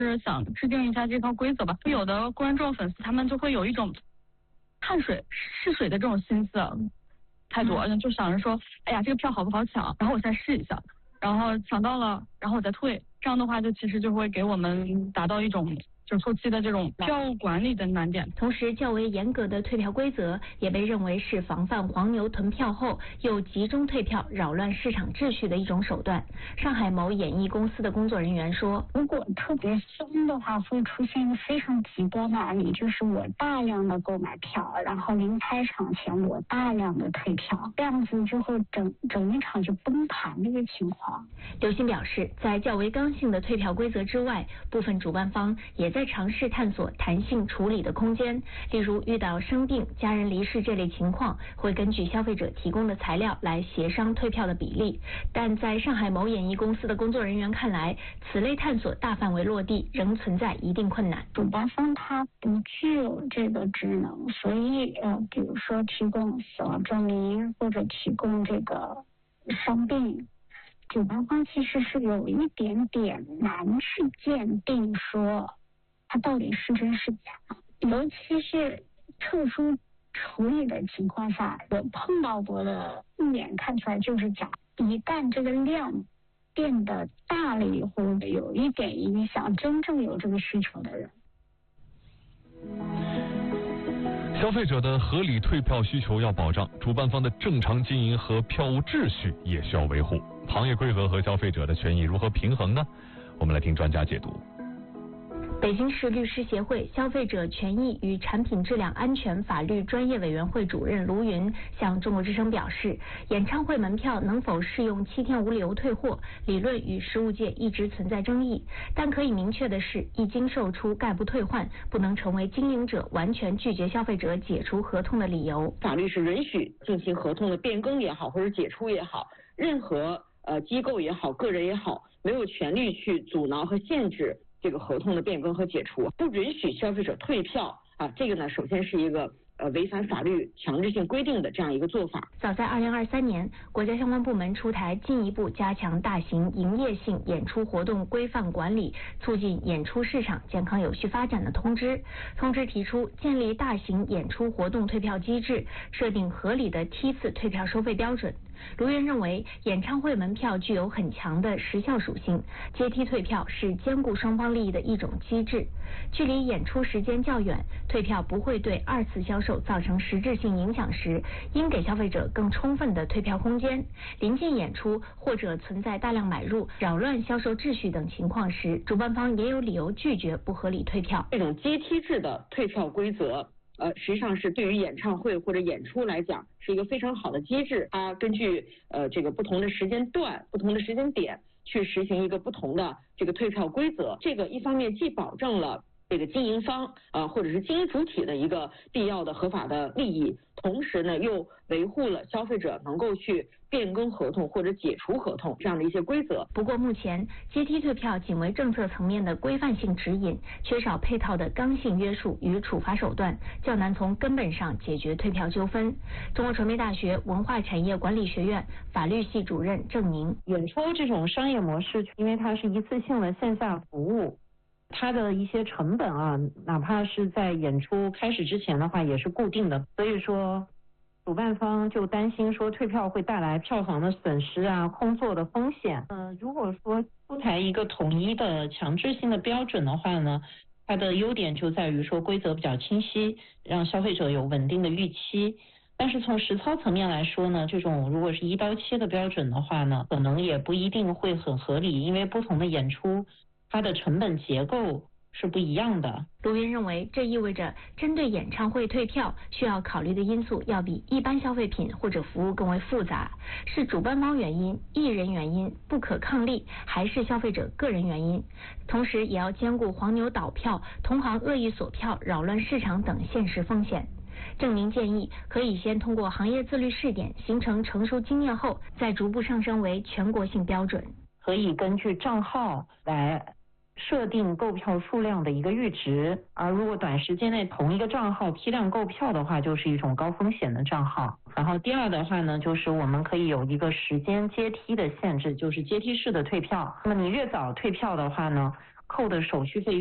是想制定一下这套规则吧。有的观众粉丝他们就会有一种试水的这种心思太多，就想着说，哎呀，这个票好不好抢，然后我再试一下，然后抢到了，然后我再退，这样的话就其实就会给我们达到一种就是后期的这种票务管理的难点。 同时，较为严格的退票规则也被认为是防范黄牛囤票后又集中退票、扰乱市场秩序的一种手段。上海某演艺公司的工作人员说， 如果特别松的话，会出现一个非常极端的案例，就是我大量的购买票，然后临开场前我大量的退票，这样子就会整一场就崩盘的一个情况。 刘鑫表示，在较为刚性的退票规则之外，部分主办方也在尝试探索弹性处理的空间，例如遇到生病、家人离世这类情况，会根据消费者提供的材料来协商退票的比例。但在上海某演艺公司的工作人员看来，此类探索大范围落地仍存在一定困难。 主办方他不具有这个职能，所以比如说提供死亡证明或者提供这个伤病，主办方其实是有一点点难去鉴定说它到底是真是假，尤其是特殊处理的情况下，我碰到过的一眼看出来就是假。一旦这个量变得大了以后，有一点影响真正有这个需求的人。 消费者的合理退票需求要保障，主办方的正常经营和票务秩序也需要维护。行业规则和消费者的权益如何平衡呢？我们来听专家解读。 北京市律师协会消费者权益与产品质量安全法律专业委员会主任卢云向中国之声表示，演唱会门票能否适用7天无理由退货，理论与实务界一直存在争议，但可以明确的是，一经售出概不退换，不能成为经营者完全拒绝消费者解除合同的理由。 法律是允许进行合同的变更也好，或者解除也好，任何机构也好，个人也好，没有权利去阻挠和限制这个合同的变更和解除，不允许消费者退票啊，这个呢，首先是一个违反法律强制性规定的这样一个做法。 早在2023年，国家相关部门出台进一步加强大型营业性演出活动规范管理，促进演出市场健康有序发展的通知。通知提出建立大型演出活动退票机制，设定合理的梯次退票收费标准。卢云认为，演唱会门票具有很强的时效属性，阶梯退票是兼顾双方利益的一种机制。距离演出时间较远，退票不会对二次销售造成实质性影响时，应给消费者更充分的退票空间。临近演出或者存在大量买入、扰乱销售秩序等情况时，主办方也有理由拒绝不合理退票。 这种阶梯制的退票规则实际上是对于演唱会或者演出来讲是一个非常好的机制，它根据这个不同的时间段、不同的时间点去实行一个不同的这个退票规则。这个一方面既保证了这个经营方或者是经营主体的一个必要的合法的利益，同时呢又维护了消费者能够去变更合同或者解除合同这样的一些规则。 不过目前阶梯退票仅为政策层面的规范性指引，缺少配套的刚性约束与处罚手段，较难从根本上解决退票纠纷。中国传媒大学文化产业管理学院法律系主任郑宁， 演出这种商业模式，因为它是一次性的线下服务，它的一些成本哪怕是在演出开始之前的话也是固定的，所以说主办方就担心说退票会带来票房的损失空座的风险。如果说出台一个统一的强制性的标准的话呢，它的优点就在于说规则比较清晰，让消费者有稳定的预期。但是从实操层面来说呢，这种如果是一刀切的标准的话呢，可能也不一定会很合理，因为不同的演出它的成本结构是不一样的。 卢云认为，这意味着针对演唱会退票需要考虑的因素要比一般消费品或者服务更为复杂，是主办方原因、艺人原因、不可抗力，还是消费者个人原因？同时也要兼顾黄牛倒票、同行恶意锁票、扰乱市场等现实风险。郑宁建议，可以先通过行业自律试点，形成成熟经验后，再逐步上升为全国性标准。 可以根据账号来设定购票数量的一个阈值，而如果短时间内同一个账号批量购票的话，就是一种高风险的账号。然后第二的话呢，就是我们可以有一个时间阶梯的限制，就是阶梯式的退票。那么你越早退票的话呢， 扣的手续费